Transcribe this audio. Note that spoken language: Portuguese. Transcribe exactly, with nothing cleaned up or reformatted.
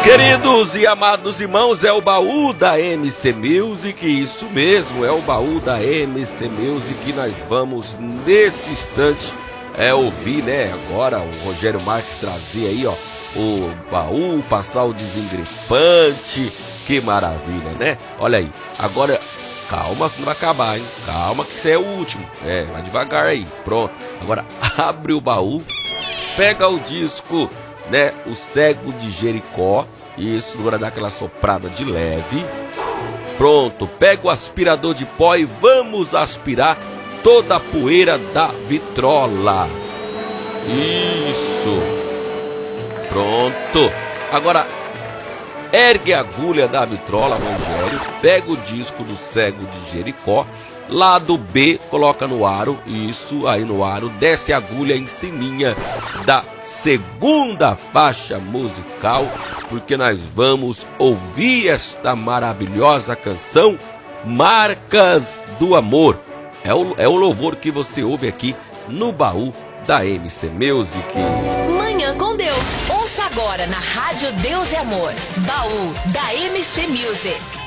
Queridos e amados irmãos, é o baú da M C Music, isso mesmo, é o baú da M C Music que nós vamos nesse instante é ouvir, né? Agora o Rogério Marques trazer aí, ó, o baú, passar o desengrifante, que maravilha, né? Olha aí, agora calma que não vai acabar, hein? Calma que isso é o último, é, vai devagar aí, pronto. Agora abre o baú, pega o disco, né? O Cego de Jericó. Isso, agora dá aquela soprada de leve. Pronto, pega o aspirador de pó e vamos aspirar toda a poeira da vitrola. Isso. Pronto. Agora ergue a agulha da vitrola, Rogério. Pega o disco do Cego de Jericó. Lado B, coloca no aro, isso, aí no aro, desce a agulha em cininha da segunda faixa musical, porque nós vamos ouvir esta maravilhosa canção, Marcas do Amor. É o, é o louvor que você ouve aqui no baú da M C Music. Manhã com Deus, ouça agora na Rádio Deus e Amor, baú da M C Music.